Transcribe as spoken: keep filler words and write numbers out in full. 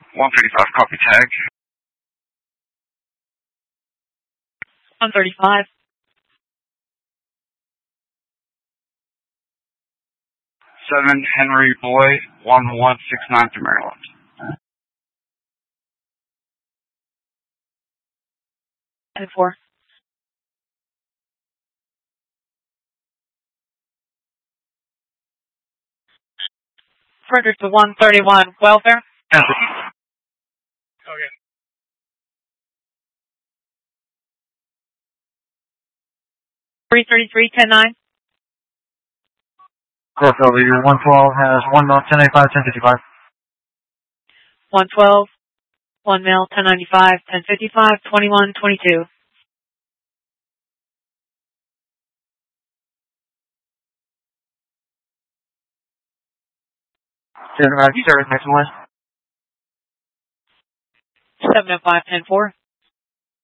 one thirty-five, copy tag. one thirty-five. seven Henry Boy, one one six nine to Maryland. ten four. Frederick to one thirty-one, welfare. Okay. three thirty-three, ten nine. Course over, your one twelve has one mil, ten eighty-five, ten fifty-five. one twelve, one mil, ten ninety-five, ten fifty-five, twenty-one twenty-two. General, you start with next one. seven oh five, ten four.